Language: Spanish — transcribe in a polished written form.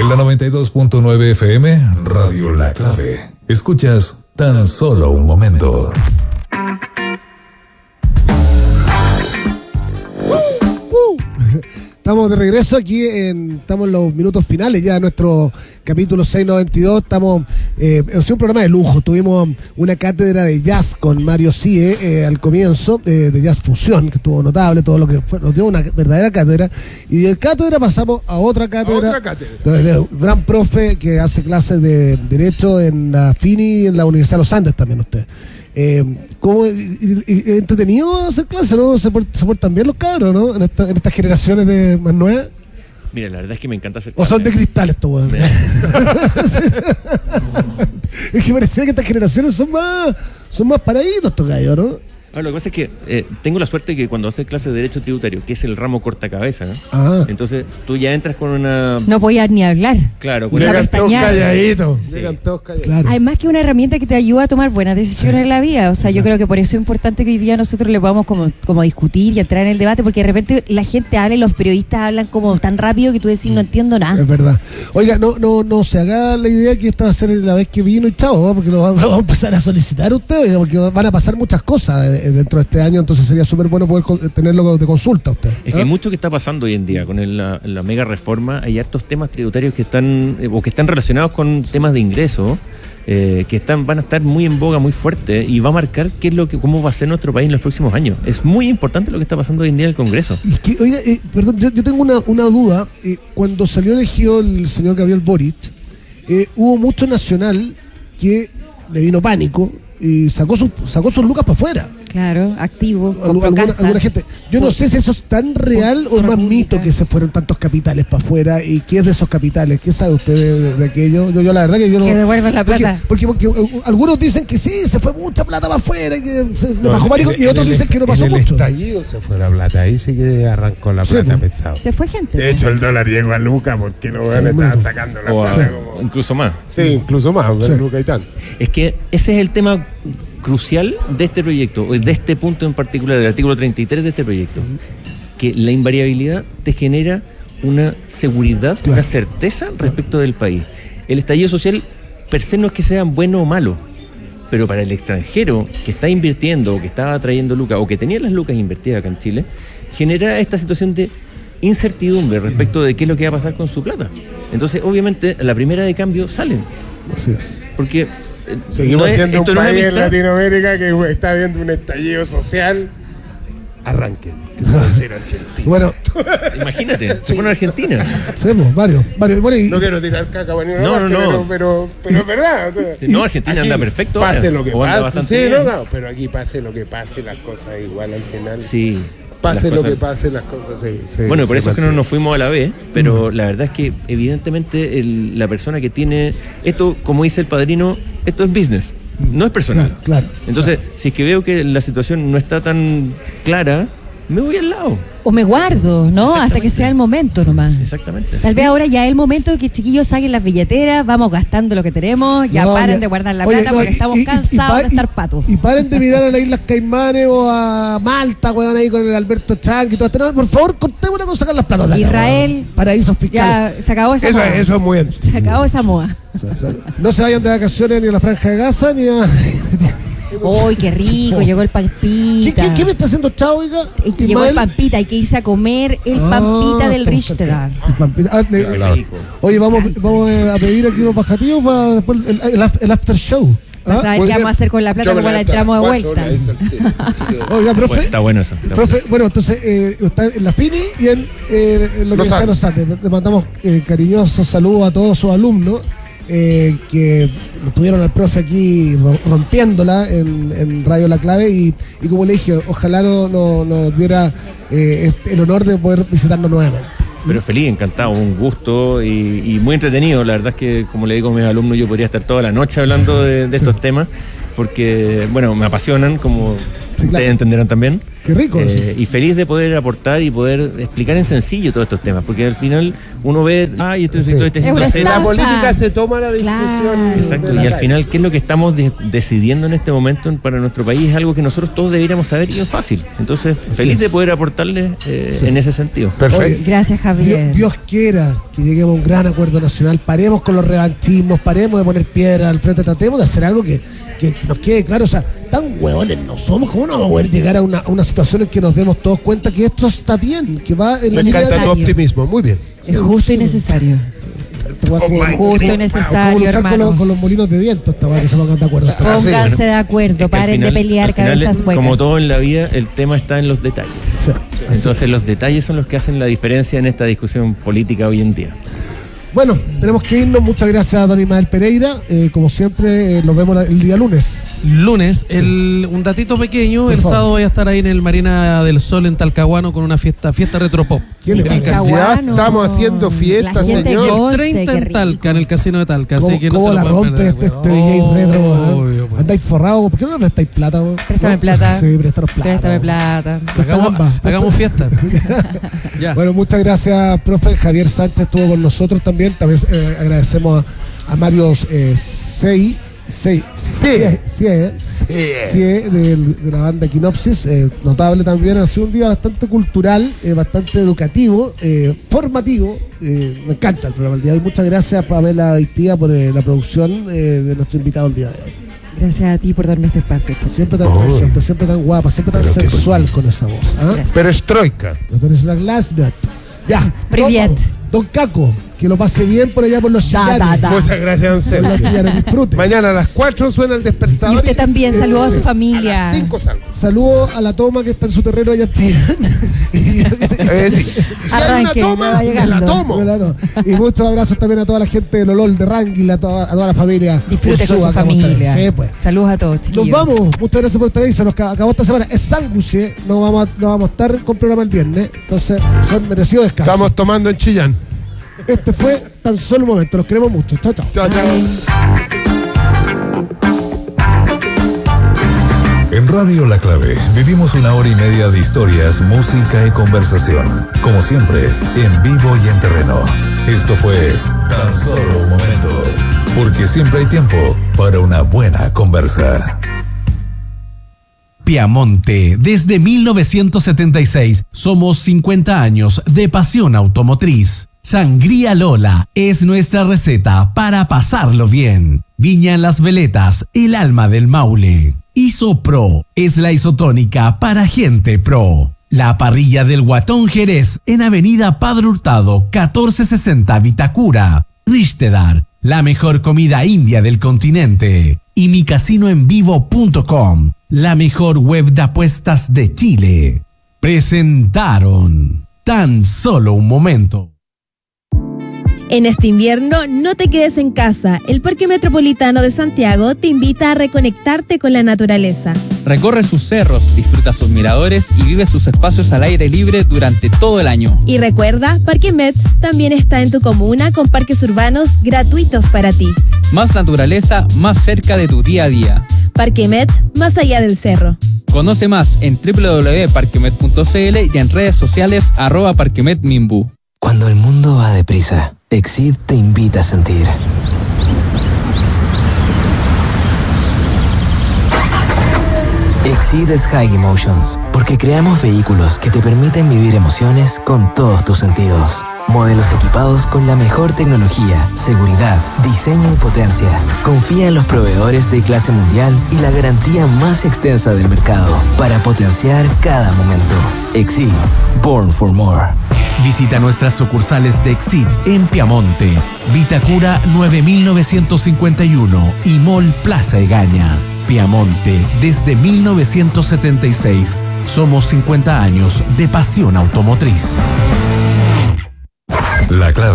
En la 92.9 FM, Radio La Clave. Escuchas Tan Solo un Momento. Estamos de regreso aquí, estamos en los minutos finales ya de nuestro capítulo 692. Ha sido un programa de lujo. Tuvimos una cátedra de jazz con Mario Sie al comienzo, de jazz fusión, que estuvo notable, todo lo que fue, nos dio una verdadera cátedra. Y de cátedra pasamos a otra cátedra. De un gran profe que hace clases de Derecho en la FINI y en la Universidad de los Andes también usted. ¿Cómo entretenido hacer clases, no? Se portan bien los cabros, ¿no? En estas generaciones de más nuevas. Mira, la verdad es que me encanta hacer clases. ¿O son de cristal estos weones? Es que parecía que estas generaciones son más paraditos estos gallos, ¿no? Lo que pasa es que tengo la suerte de que cuando haces clases de Derecho Tributario, que es el ramo cortacabeza, ¿no? Entonces tú ya entras con una... No voy a ni hablar. Claro, con llegan todos calladitos. Sí. Claro. Además que una herramienta que te ayuda a tomar buenas decisiones en la vida. O sea, yo creo que por eso es importante que hoy día nosotros le podamos como discutir y entrar en el debate, porque de repente la gente habla y los periodistas hablan como tan rápido que tú decís no entiendo nada. Es verdad. Oiga, no se haga la idea que esta va a ser la vez que vino y chao, ¿no? Porque lo vamos a empezar a solicitar a ustedes, porque van a pasar muchas cosas dentro de este año, entonces sería súper bueno poder tenerlo de consulta a usted. Es que hay mucho que está pasando hoy en día con la mega reforma. Hay hartos temas tributarios que están relacionados con temas de ingreso, que van a estar muy en boga, muy fuerte, y va a marcar cómo va a ser nuestro país en los próximos años. Es muy importante lo que está pasando hoy en día en el Congreso. Y que, oiga, perdón, yo tengo una duda. Cuando salió elegido el señor Gabriel Boric, hubo mucho nacional que le vino pánico y sacó sus lucas para afuera. Claro, activo. Alguna gente. Yo no sé si eso es tan real o es más mito que se fueron tantos capitales para afuera. ¿Y qué es de esos capitales? ¿Qué sabe usted de aquello? Yo la verdad que yo no. Que devuelvan la plata. Porque algunos dicen que sí, se fue mucha plata para afuera y que le bajó pánico, y otros dicen que no pasó mucho. En el estallido se fue la plata, ahí sí que arrancó la plata pesado. Se fue gente. De hecho, el dólar llegó a Luca porque los weones estaban sacando la plata como... Incluso más. Sí, incluso más, Luca y tanto. Es que ese es el tema crucial de este proyecto, de este punto en particular, del artículo 33 de este proyecto, que la invariabilidad te genera una seguridad, una certeza respecto del país. El estallido social per se no es que sea bueno o malo, pero para el extranjero que está invirtiendo o que estaba trayendo lucas o que tenía las lucas invertidas acá en Chile, genera esta situación de incertidumbre respecto de qué es lo que va a pasar con su plata. Entonces, obviamente, la primera de cambio salen. Así es. Porque seguimos siendo un país en Latinoamérica que está viendo un estallido social. Arranquen, que puede ser Argentina. Bueno, imagínate, se fueron a Argentina. Sabemos, varios. Bueno, no quiero tirar caca, no. Pero es verdad. No, Argentina anda perfecto. Pase lo que pase. Sí, no, pero aquí pase lo que pase, las cosas igual al final. Sí. Pase lo que pase, las cosas bueno, por eso es que no nos fuimos a la B, pero la verdad es que evidentemente la persona que tiene esto, como dice el padrino, esto es business, no es personal. Claro. Entonces, si es que veo que la situación no está tan clara, me voy al lado. O me guardo, ¿no? Hasta que sea el momento nomás. Exactamente. Tal vez ahora ya es el momento de que chiquillos saquen las billeteras, vamos gastando lo que tenemos, paren de guardar la plata porque estamos cansados de estar patos. Y paren de mirar a las Islas Caimanes o a Malta, weón, ahí con el Alberto Chanqui y todo esto. No, por favor, cortemos con sacar las plata de acá, Israel. Weón. Paraísos fiscales. Ya se acabó esa moda. Eso es muy bien. Se acabó esa moda. No se vayan de vacaciones ni a la Franja de Gaza ni a... ¡Uy, qué rico! Llegó el pampita. ¿Qué me está haciendo Chavo, oiga? Llegó el pampita, hay que irse a comer el pampita del Richter. Oye, vamos a pedir aquí unos bajatillos para después el after show. Vas a ver qué vamos a hacer con la plata cuando la entramos de vuelta. Oiga, profe. Está bueno eso. Profe, bueno, entonces está en la FINI y en la Universidad de los Andes. Le mandamos cariñosos saludos a todos sus alumnos. Que tuvieron al profe aquí rompiéndola en Radio La Clave y como le dije, ojalá nos diera el honor de poder visitarnos nuevamente. Pero feliz, encantado, un gusto y muy entretenido. La verdad es que, como le digo a mis alumnos, yo podría estar toda la noche hablando de estos temas porque, bueno, me apasionan, como ustedes entenderán también. Qué rico eso. Y feliz de poder aportar y poder explicar en sencillo todos estos temas, porque al final uno ve, este sector, este sector, La política se toma la discusión. Claro. Exacto, y al final, ¿qué es lo que estamos decidiendo en este momento para nuestro país? Es algo que nosotros todos deberíamos saber y es fácil. Entonces, feliz de poder aportarles en ese sentido. Perfecto. Oye, Gracias, Javier. Dios quiera que lleguemos a un gran acuerdo nacional, paremos con los revanchismos, paremos de poner piedra al frente, tratemos de hacer algo que nos quede claro. O sea, tan hueones no somos, ¿cómo no vamos a poder llegar a una situación en que nos demos todos cuenta que esto está bien, que va en la Me línea encanta tu de... optimismo, muy bien. Es justo y necesario. Justo y necesario, luchar hermanos. con los molinos de viento, esta que se pongan de acuerdo. Pónganse de acuerdo, paren de pelear al final, cabezas huecas. como todo en la vida, el tema está en los detalles. Sí, Entonces los detalles son los que hacen la diferencia en esta discusión política hoy en día. Bueno, tenemos que irnos. Muchas gracias a don Ismael Pereira. Como siempre, nos vemos el día lunes. Lunes, un datito pequeño, el sábado voy a estar ahí en el Marina del Sol en Talcahuano con una fiesta retropop. ¿Qué le pasa? Ya estamos haciendo fiestas, La gente señor. goce, 30 qué en rico. Talca, en el casino de Talca. ¿Cómo, Así que no cómo se la lo pueden rompe perder, este weón. DJ retro? Obvio, pues. Andáis forrados. ¿Por qué no le prestáis plata? Weón? Préstame plata. Sí, préstanos plata. Préstame plata. Presta gamba. Hagamos fiesta. Ya. Bueno, muchas gracias, profe. Javier Sánchez estuvo con nosotros también. También agradecemos a Mario Sei, de la banda Equinopsis, notable también. Ha sido un día bastante cultural, bastante educativo, formativo. Me encanta el programa el día de hoy. Muchas gracias, Pamela Aitía, por la producción de nuestro invitado el día de hoy. Gracias a ti por darme este espacio, Chacho. Siempre tan inteligente, siempre tan guapa, siempre tan sensual con esa voz. Pero es troika. No tenés una Glassnut. Ya. Privet. Don Caco, que lo pase bien por allá por los chillares. Da. Muchas gracias, don Por los Sergio. chillares, disfrute. Mañana a las 4 suena el Y despertador. usted también, saludos a su familia. A las 5 salgo. Saludo a la toma que está en su terreno allá en Chillán. Sí. Si hay una Arranque, toma, va me llegando. la tomo. Y muchos abrazos también a toda la gente del Olol, de Rangui, a toda la familia. Disfrute con su Ursúa, que vamos a estar ahí. familia. Sí, pues. Saludos a todos, Nos chiquillos. vamos, muchas gracias por estar ahí. Se nos acabó esta semana. Es sándwich, no vamos a estar con programa el viernes. Entonces, son merecido descanso. Estamos tomando en Chillán. Este fue Tan Solo un Momento. Los queremos mucho. Chao, chao. Chao, chao. En Radio La Clave vivimos 1 hora y media de historias, música y conversación. Como siempre, en vivo y en terreno. Esto fue Tan Solo un Momento. Porque siempre hay tiempo para una buena conversa. Piamonte, desde 1976 somos 50 años de pasión automotriz. Sangría Lola es nuestra receta para pasarlo bien. Viña en las Veletas, el alma del Maule. Isopro es la isotónica para gente pro. La parrilla del Guatón Jerez en Avenida Padre Hurtado, 1460 Vitacura. Rishtedar, la mejor comida india del continente. Y micasinoenvivo.com, la mejor web de apuestas de Chile. Presentaron Tan Solo un Momento. En este invierno, no te quedes en casa. El Parque Metropolitano de Santiago te invita a reconectarte con la naturaleza. Recorre sus cerros, disfruta sus miradores y vive sus espacios al aire libre durante todo el año. Y recuerda, Parque Met también está en tu comuna con parques urbanos gratuitos para ti. Más naturaleza, más cerca de tu día a día. Parque Met, más allá del cerro. Conoce más en www.parquemet.cl y en redes sociales @parquemetminbu. Cuando el mundo va deprisa, Exid te invita a sentir. Exid es High Emotions, porque creamos vehículos que te permiten vivir emociones con todos tus sentidos. Modelos equipados con la mejor tecnología, seguridad, diseño y potencia. Confía en los proveedores de clase mundial y la garantía más extensa del mercado para potenciar cada momento. Exid, born for more. Visita nuestras sucursales de Exid en Piamonte, Vitacura 9951 y Mall Plaza Egaña. Piamonte, desde 1976. Somos 50 años de pasión automotriz. La Clave.